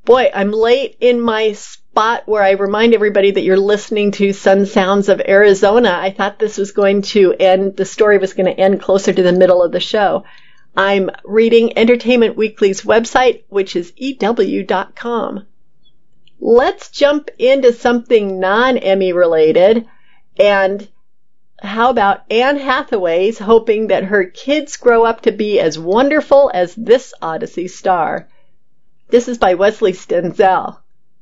Boy, I'm late in my spot where I remind everybody that you're listening to Sun Sounds of Arizona. I thought this was going to end, the story was going to end closer to the middle of the show. I'm reading Entertainment Weekly's website, which is EW.com. Let's jump into something non-Emmy related. And how about Anne Hathaway's hoping that her kids grow up to be as wonderful as this Odyssey star? This is by Wesley Stenzel.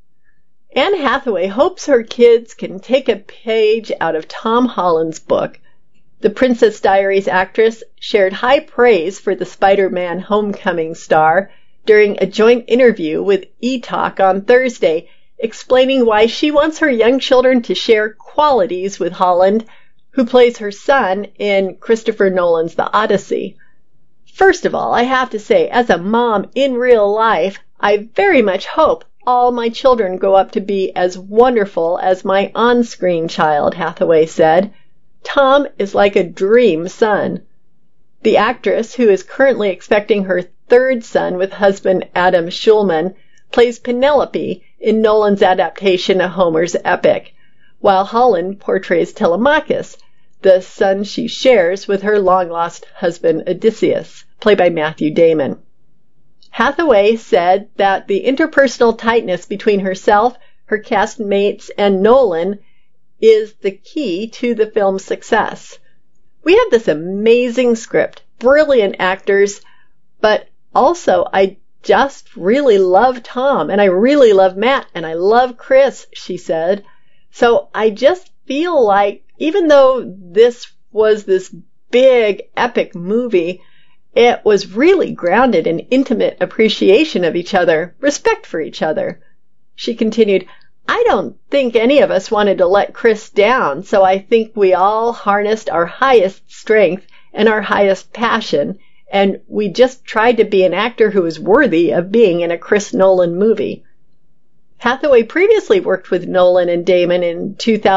Anne Hathaway hopes her kids can take a page out of Tom Holland's book. The Princess Diaries actress shared high praise for the Spider-Man Homecoming star during a joint interview with E! Talk on Thursday, explaining why she wants her young children to share qualities with Holland, who plays her son in Christopher Nolan's The Odyssey. First of all, I have to say, as a mom in real life, I very much hope all my children grow up to be as wonderful as my on-screen child, Hathaway said. Tom is like a dream son. The actress, who is currently expecting her third son with husband Adam Schulman, plays Penelope in Nolan's adaptation of Homer's epic, while Holland portrays Telemachus, the son she shares with her long-lost husband Odysseus, played by Matthew Damon. Hathaway said that the interpersonal tightness between herself, her castmates, and Nolan is the key to the film's success. We have this amazing script, brilliant actors, but also I just really love Tom, and I really love Matt, and I love Chris, she said. So I just feel like, even though this was this big, epic movie, it was really grounded in intimate appreciation of each other, respect for each other. She continued, I don't think any of us wanted to let Chris down, so I think we all harnessed our highest strength and our highest passion, and we just tried to be an actor who was worthy of being in a Chris Nolan movie. Hathaway previously worked with Nolan and Damon in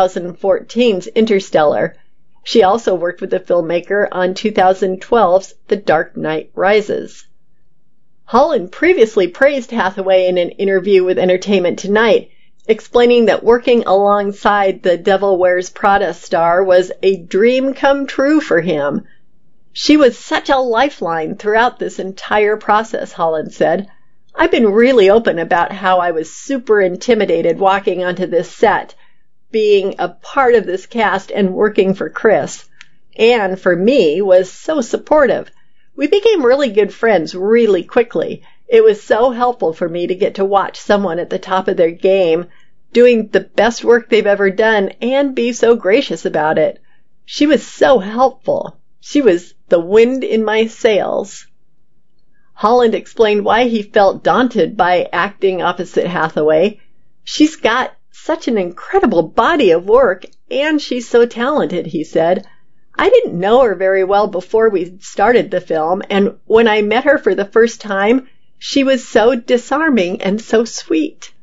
2014's Interstellar. She also worked with the filmmaker on 2012's The Dark Knight Rises. Holland previously praised Hathaway in an interview with Entertainment Tonight, explaining that working alongside the Devil Wears Prada star was a dream come true for him. She was such a lifeline throughout this entire process, Holland said. I've been really open about how I was super intimidated walking onto this set, being a part of this cast and working for Chris. Anne, for me, was so supportive. We became really good friends really quickly. It was so helpful for me to get to watch someone at the top of their game, doing the best work they've ever done, and be so gracious about it. She was so helpful. She was the wind in my sails. Holland explained why he felt daunted by acting opposite Hathaway. She's got such an incredible body of work, and she's so talented, he said. I didn't know her very well before we started the film, and when I met her for the first time, she was so disarming and so sweet.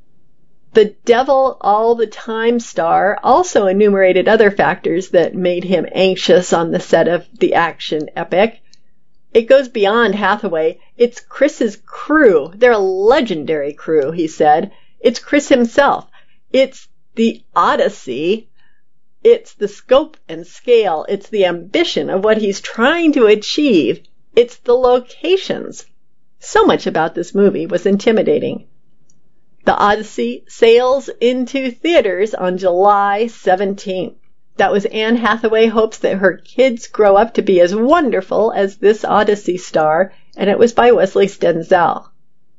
The Devil All the Time star also enumerated other factors that made him anxious on the set of the action epic. It goes beyond Hathaway. It's Chris's crew. They're a legendary crew, he said. It's Chris himself. It's the Odyssey. It's the scope and scale. It's the ambition of what he's trying to achieve. It's the locations. So much about this movie was intimidating. The Odyssey sails into theaters on July 17th. That was Anne Hathaway hopes that her kids grow up to be as wonderful as this Odyssey star, and it was by Wesley Stenzel.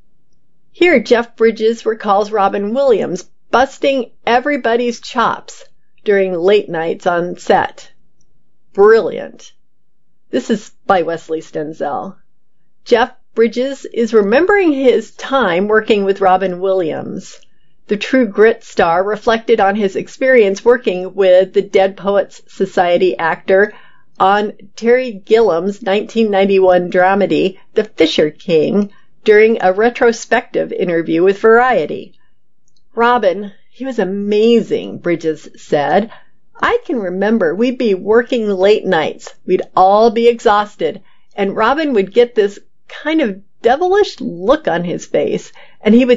Here, Jeff Bridges recalls Robin Williams busting everybody's chops during late nights on set. Brilliant. This is by Wesley Stenzel. Jeff Bridges is remembering his time working with Robin Williams. The True Grit star reflected on his experience working with the Dead Poets Society actor on Terry Gilliam's 1991 dramedy, The Fisher King, during a retrospective interview with Variety. Robin, he was amazing, Bridges said. I can remember we'd be working late nights. We'd all be exhausted, and Robin would get this kind of devilish look on his face, and he would